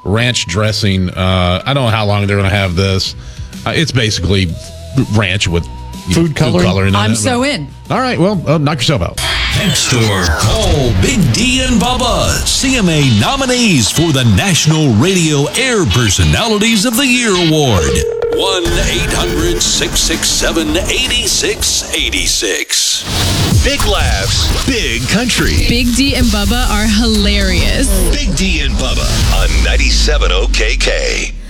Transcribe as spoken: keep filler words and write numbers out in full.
ranch dressing. Uh, I don't know how long they're going to have this. Uh, it's basically ranch with you Food know, coloring? Food coloring in I'm it, so but- in. All right, well, uh, knock yourself out. Next store. Call Big D and Bubba, C M A nominees for the National Radio Air Personalities of the Year Award. one eight hundred six six seven eight six eight six. Big laughs, big country. Big D and Bubba are hilarious. Big D and Bubba on ninety-seven O K K.